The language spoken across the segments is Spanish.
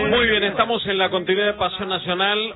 Muy bien, estamos en la continuidad de Pasión Nacional,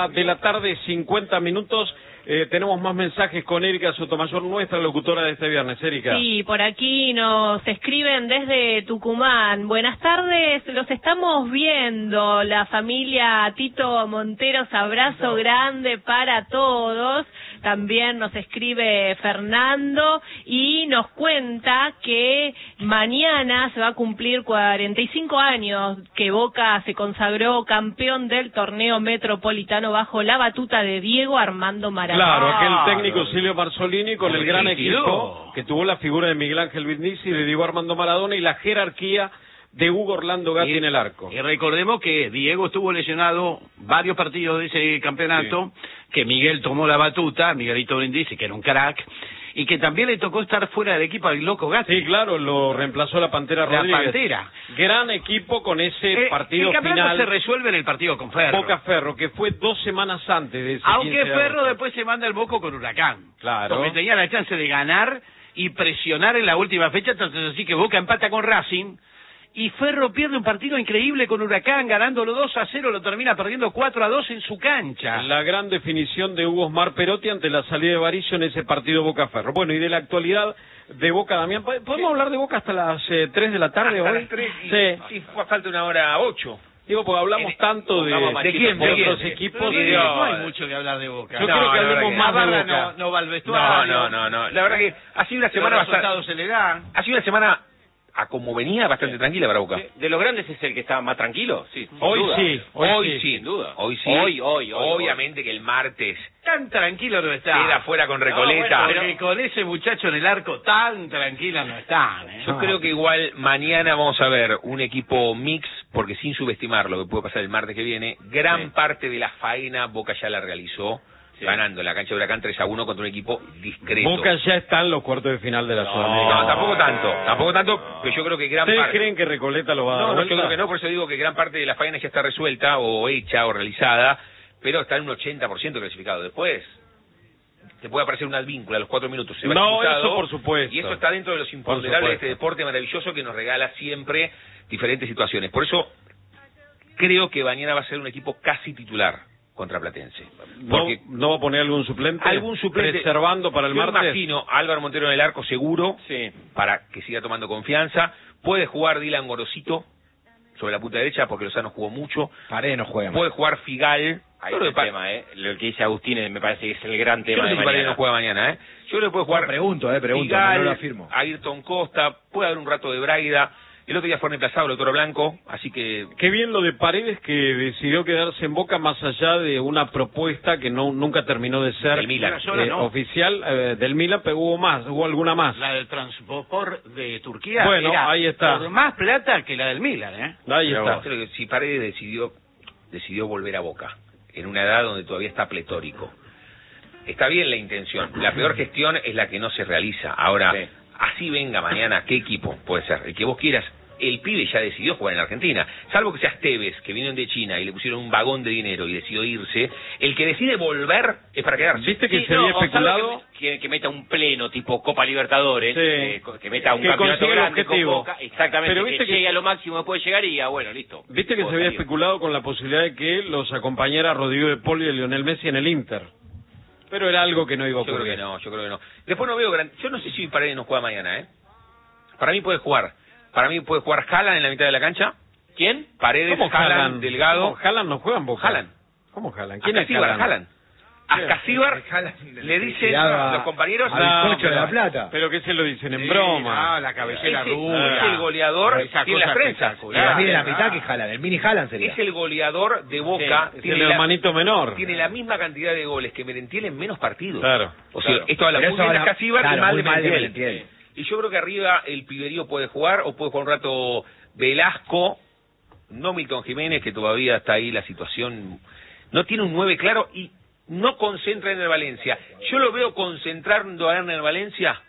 1:50 p.m. Tenemos más mensajes con Erika Sotomayor, nuestra locutora de este viernes. Erika. Sí, por aquí nos escriben desde Tucumán. Buenas tardes, los estamos viendo, la familia Tito Monteros, abrazo grande para todos. También nos escribe Fernando y nos cuenta que mañana se va a cumplir 45 años que Boca se consagró campeón del torneo metropolitano bajo la batuta de Diego Armando Maradona. Claro, aquel técnico Silvio Marzolini con el gran equipo que tuvo la figura de Miguel Ángel Vindisi, de Diego Armando Maradona y la jerarquía de Hugo Orlando Gatti en el arco. Y recordemos que Diego estuvo lesionado varios partidos de ese campeonato, que Miguel tomó la batuta, Miguelito Brindisi, que era un crack, y que también le tocó estar fuera del equipo al loco Gatti. Sí, claro, lo reemplazó la Pantera Rodríguez. La Pantera. Gran equipo con ese partido el campeonato final. Se resuelve en el partido con Ferro. Boca Ferro, que fue 2 semanas antes de ese Aunque Ferro después se manda el Boco con Huracán. Claro. Porque tenía la chance de ganar y presionar en la última fecha, entonces así que Boca empata con Racing. Y Ferro pierde un partido increíble con Huracán, ganándolo 2-0, lo termina perdiendo 4-2 en su cancha. La gran definición de Hugo Osmar Perotti ante la salida de Varillo en ese partido Boca-Ferro. Bueno, y de la actualidad de Boca, Damián, ¿podemos hablar de Boca hasta las 3 de la tarde hasta hoy? Las 3 sí. Falta 1:08. Digo, porque hablamos tanto de otros equipos. No hay mucho que hablar de Boca. Yo creo que hablemos más de Boca. No va al vestuario. No. La verdad que ha sido una semana bastante... se le da. Ha sido una semana... a como venía, bastante tranquila para Boca. De los grandes es el que está más tranquilo, sí. Hoy sí, sin duda. Hoy sí. Hoy. Obviamente que el martes Tan tranquilo no está. queda fuera con Recoleta. No, bueno, pero con ese muchacho en el arco tan tranquila no están. Yo creo que igual mañana vamos a ver un equipo mix, porque sin subestimar lo que puede pasar el martes que viene, gran parte de la faena Boca ya la realizó. Ganando en la cancha de Huracán 3-1 contra un equipo discreto. Boca ya está en los cuartos de final de la Sudamericana. No, tampoco tanto, pero yo creo que gran parte... parte... ¿Ustedes creen que Recoleta lo va a dar No, yo creo que no, por eso digo que gran parte de la faena ya está resuelta, o hecha, o realizada, pero está en un 80% clasificado. Después, te puede aparecer un advíncula a los 4 minutos. Se va disputado, eso por supuesto. Y eso está dentro de los imponderables de este deporte maravilloso que nos regala siempre diferentes situaciones. Por eso, creo que mañana va a ser un equipo casi titular contra Platense. Porque ¿No va a poner algún suplente? ¿Algún suplente? Reservando para el martes. Yo imagino Álvaro Montero en el arco seguro, para que siga tomando confianza. Puede jugar Dylan Gorosito sobre la punta derecha, porque Lozano jugó mucho. Paredes no juega. Puede jugar Figal. Ahí está el tema, Lo que dice Agustín me parece que es el gran tema de mañana. Paredes no juega mañana, Yo creo que puede jugar... Pregunto, Figal, no lo afirmo. Ayrton Costa, puede haber un rato de Braida. El otro día fue reemplazado el Toro Blanco, así que... Qué bien lo de Paredes, que decidió quedarse en Boca más allá de una propuesta que nunca terminó de ser del Milan. Oficial del Milan, pero hubo alguna más. La del Transport de Turquía. Bueno, era ahí está. Por más plata que la del Milan, Ahí está. Creo que si Paredes decidió volver a Boca, en una edad donde todavía está pletórico, está bien la intención. La peor gestión es la que no se realiza. Ahora, así venga mañana, ¿qué equipo puede ser? El que vos quieras. El pibe ya decidió jugar en Argentina. Salvo que seas Tevez, que vinieron de China y le pusieron un vagón de dinero y decidió irse. El que decide volver es para quedarse. ¿Viste que se había especulado? Que meta un pleno tipo Copa Libertadores, que meta un campeonato grande con Boca, exactamente, pero viste que llegue a lo máximo que puede llegar y bueno, listo. ¿Viste que se había especulado con la posibilidad de que los acompañara Rodrigo de Paul y Lionel Messi en el Inter? Pero era algo que no iba a ocurrir. Yo creo que no. Después no veo yo no sé si Paredes no juega mañana, Para mí puede jugar. Para mí puede jugar Haaland en la mitad de la cancha. ¿Quién? Paredes, Haaland, Delgado. Haaland no juega en Boca. Haaland. ¿Cómo Haaland? ¿Quién es Haaland? A Casíbar le dicen los compañeros de la Plata. Pero que se lo dicen en broma. La cabellera rubia. Es el goleador, tiene las prensas. Tiene la mitad que Haaland, el mini Haaland sería. Es el goleador de Boca. Es el hermanito menor. Tiene la misma cantidad de goles que Merentiel en menos partidos. Claro. O sea, esto habla muy bien de Casíbar y mal de Merentiel. Y yo creo que arriba el Piberío puede jugar, o puede jugar un rato Velasco, no Milton Jiménez, que todavía está ahí la situación, no tiene un 9 claro y no concentra en el Valencia. Yo lo veo concentrando a Erner Valencia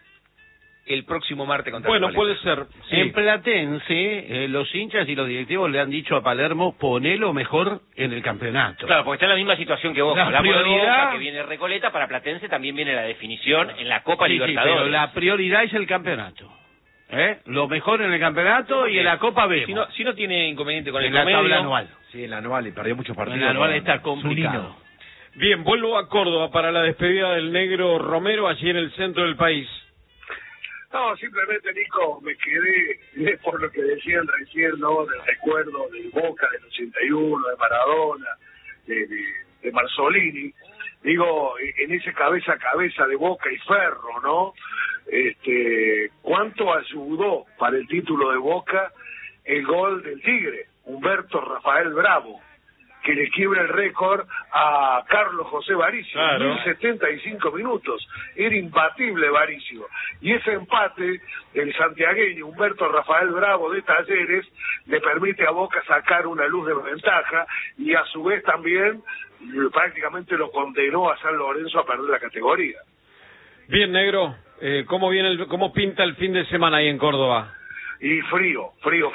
el próximo martes contra Bueno, puede ser. Sí. En Platense, los hinchas y los directivos le han dicho a Palermo, ponelo mejor en el campeonato. Claro, porque está en la misma situación que vos. La prioridad... Boca, que viene Recoleta, para Platense también viene la definición en la Copa Libertadores. Pero la prioridad es el campeonato. Lo mejor en el campeonato y en la Copa vemos. Si no tiene inconveniente con el la promedio. tabla anual. Sí, en la anual y perdió muchos partidos. En la anual está complicado. Bien, vuelvo a Córdoba para la despedida del negro Romero allí en el centro del país. No, simplemente, Nico, me quedé por lo que decían recién, ¿no? Del recuerdo del Boca del 81, de Maradona, de Marzolini. Digo, en ese cabeza a cabeza de Boca y Ferro, ¿no? ¿Cuánto ayudó para el título de Boca el gol del Tigre, Humberto Rafael Bravo, que le quiebra el récord a Carlos José Varicio, claro. 1075 minutos, era imbatible Varicio, y ese empate del santiagueño Humberto Rafael Bravo de Talleres le permite a Boca sacar una luz de ventaja, y a su vez también prácticamente lo condenó a San Lorenzo a perder la categoría. Bien, negro, ¿cómo pinta el fin de semana ahí en Córdoba? Y frío,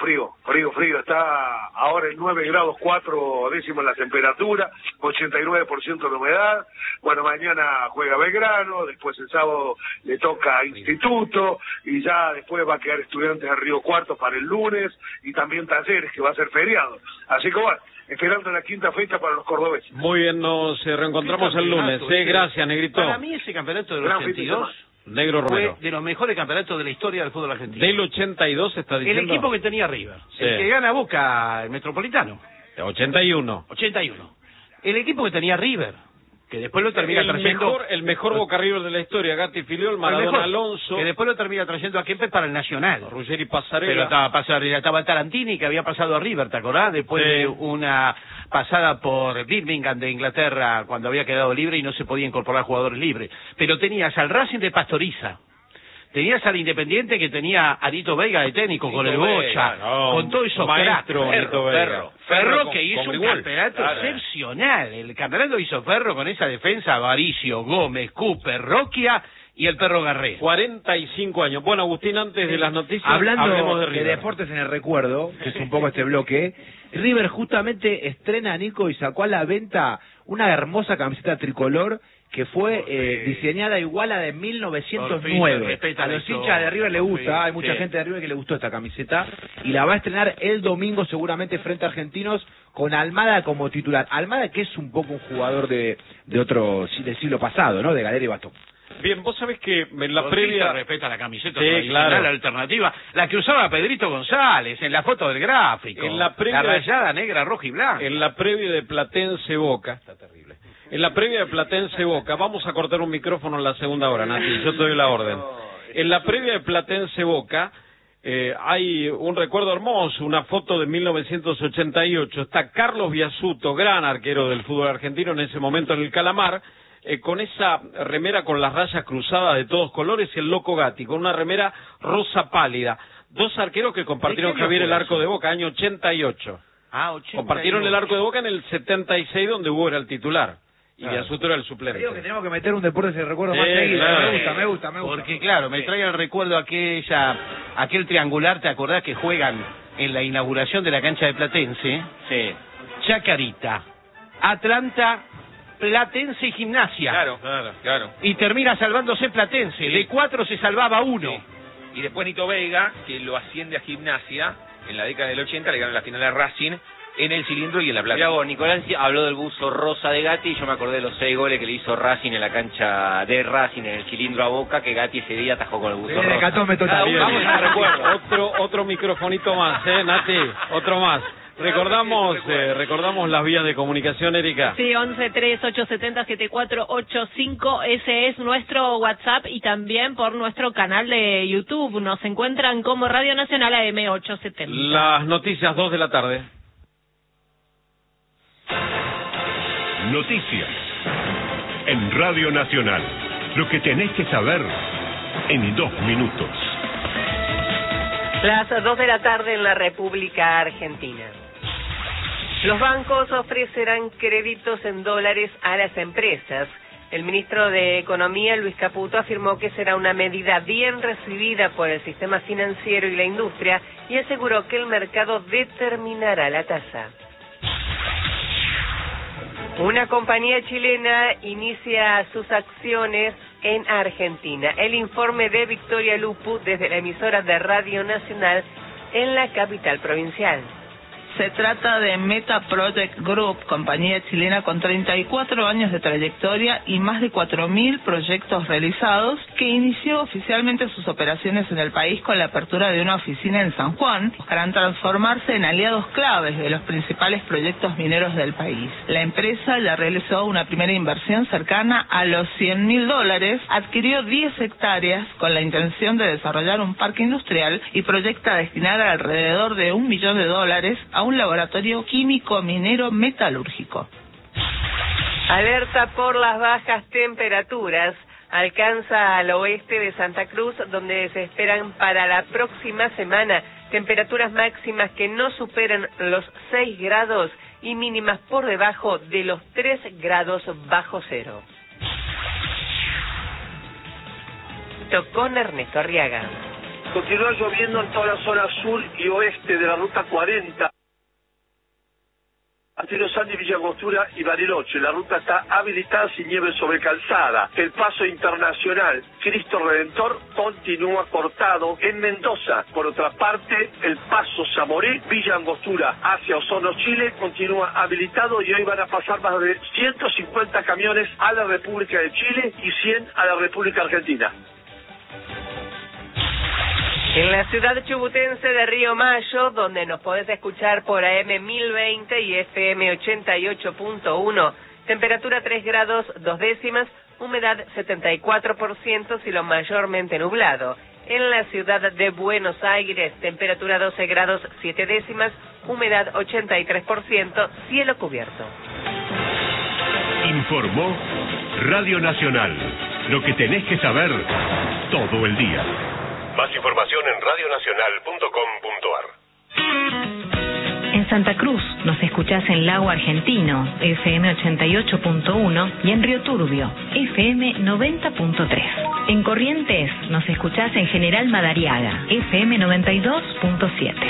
está ahora en 9 grados 4 décimos la temperatura, 89% de humedad. Bueno, mañana juega Belgrano, después el sábado le toca Instituto, y ya después va a quedar Estudiantes de Río Cuarto para el lunes, y también Talleres, que va a ser feriado. Así que bueno, esperando la quinta fecha para los cordobeses. Muy bien, nos reencontramos el lunes. Gracias, negrito. Para mí ese campeonato del 82... Negro Romero. Fue de los mejores campeonatos de la historia del fútbol argentino. ¿Del 82 está diciendo? El equipo que tenía River. Sí. El que gana Boca, el Metropolitano. 81. El equipo que tenía River, que después lo termina trayendo... El mejor Boca River de la historia, Gatti Filiol, Maradona Alonso. Que después lo termina trayendo a Kempes para el Nacional. Ruggeri Passarella. Pero estaba Tarantini, que había pasado a River, ¿te acordás? Después de una pasada por Birmingham de Inglaterra, cuando había quedado libre y no se podía incorporar jugadores libres. Pero tenías al Racing de Pastoriza, tenías al Independiente, que tenía a Arito Veiga de técnico, con el Bocha, con todo eso. Ferro que hizo un campeonato excepcional. El campeonato hizo Ferro con esa defensa: Varicio, Gómez, Cooper, Roquia y el Perro Garré. 45 años. Bueno, Agustín, antes de las noticias, hablemos de deportes en el recuerdo, que es un poco este bloque. River justamente estrena, Nico, y sacó a la venta una hermosa camiseta tricolor que fue diseñada igual a de 1909. A los hinchas de River le gusta, hay mucha gente de River que le gustó esta camiseta, y la va a estrenar el domingo seguramente frente a Argentinos, con Almada como titular. Almada, que es un poco un jugador del siglo pasado, ¿no? De Galera y Bastón. Bien, vos sabés que en la previa... respeta la camiseta tradicional, la alternativa, la que usaba Pedrito González en la foto del gráfico, en la previa, rayada negra, roja y blanca. En la previa de Platense Boca, está terrible. En la previa de Platense Boca, vamos a cortar un micrófono en la segunda hora, Nati, yo te doy la orden. En la previa de Platense Boca hay un recuerdo hermoso, una foto de 1988, está Carlos Biasuto, gran arquero del fútbol argentino en ese momento en el Calamar, con esa remera con las rayas cruzadas de todos colores, y el Loco Gatti, con una remera rosa pálida. Dos arqueros que compartieron, Javier, el arco de Boca, año 88. 88. Compartieron el arco de Boca en el 76, donde Hugo era el titular. Y Biasuto era el suplente. Creo que tenemos que meter un deporte de recuerdo más seguido. Claro. Me gusta. Porque claro, me trae el recuerdo aquel triangular, ¿te acordás que juegan en la inauguración de la cancha de Platense? Sí. Chacarita, Atlanta, Platense y Gimnasia. Claro. Y termina salvándose Platense. Sí. De 4 se salvaba 1. Sí. Y después Nito Veiga, que lo asciende a Gimnasia en la década del 80, le gana la final a Racing en el Cilindro y en la Plata. Mirá vos, Nicolás habló del buzo rosa de Gatti, y yo me acordé de los 6 goles que le hizo Racing en la cancha de Racing en el Cilindro a Boca, que Gatti ese día atajó con el buzo rosa. Otro microfonito más, Nati, otro más. Recordamos las vías de comunicación, Erika. Sí, 1138707485, ese es nuestro WhatsApp, y también por nuestro canal de YouTube. Nos encuentran como Radio Nacional AM870. Las noticias 2 de la tarde. Noticias en Radio Nacional. Lo que tenés que saber en 2 minutos. Las 2 de la tarde en la República Argentina. Los bancos ofrecerán créditos en dólares a las empresas. El ministro de Economía, Luis Caputo, afirmó que será una medida bien recibida por el sistema financiero y la industria, y aseguró que el mercado determinará la tasa. Una compañía chilena inicia sus acciones en Argentina. El informe de Victoria Lupu desde la emisora de Radio Nacional en la capital provincial. Se trata de Meta Project Group, compañía chilena con 34 años de trayectoria y más de 4.000 proyectos realizados, que inició oficialmente sus operaciones en el país con la apertura de una oficina en San Juan. Buscarán transformarse en aliados claves de los principales proyectos mineros del país. La empresa ya realizó una primera inversión cercana a los $100.000, adquirió 10 hectáreas con la intención de desarrollar un parque industrial y proyecta destinar alrededor de $1 millón a un laboratorio químico minero metalúrgico. Alerta por las bajas temperaturas. Alcanza al oeste de Santa Cruz, donde se esperan para la próxima semana temperaturas máximas que no superen los 6 grados y mínimas por debajo de los 3 grados bajo cero. Con Ernesto Arriaga. Continúa lloviendo en toda la zona sur y oeste de la ruta 40. Antonio Sandy, Villa Angostura y Bariloche. La ruta está habilitada sin nieve sobre calzada. El paso internacional Cristo Redentor continúa cortado en Mendoza. Por otra parte, el paso Zamoré, Villa Angostura hacia Osorno, Chile, continúa habilitado y hoy van a pasar más de 150 camiones a la República de Chile y 100 a la República Argentina. En la ciudad chubutense de Río Mayo, donde nos podés escuchar por AM 1020 y FM 88.1, temperatura 3 grados 2 décimas, humedad 74%, cielo mayormente nublado. En la ciudad de Buenos Aires, temperatura 12 grados 7 décimas, humedad 83%, cielo cubierto. Informó Radio Nacional. Lo que tenés que saber todo el día. Más información en radionacional.com.ar. En Santa Cruz nos escuchás en Lago Argentino, FM 88.1, y en Río Turbio, FM 90.3. En Corrientes nos escuchás en General Madariaga, FM 92.7.